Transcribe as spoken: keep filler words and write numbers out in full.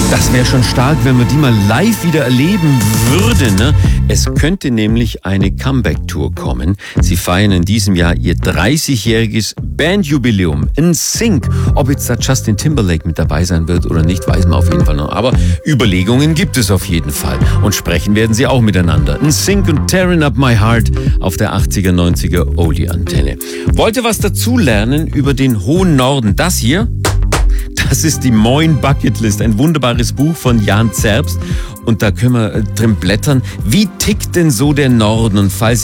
Das wäre schon stark, wenn wir die mal live wieder erleben würden. Ne? Es könnte nämlich eine Comeback-Tour kommen. Sie feiern in diesem Jahr ihr dreißigjähriges Bandjubiläum. N Sync. Ob jetzt da Justin Timberlake mit dabei sein wird oder nicht, weiß man auf jeden Fall noch. Aber Überlegungen gibt es auf jeden Fall. Und sprechen werden sie auch miteinander. N Sync und Tearing Up My Heart auf der achtziger, neunziger Oldie-Antenne. Wollt ihr was dazulernen über den hohen Norden? Das hier? Das ist die Moin Bucketlist, ein wunderbares Buch von Jan Zerbst. Und da können wir drin blättern. Wie tickt denn so der Norden? Und falls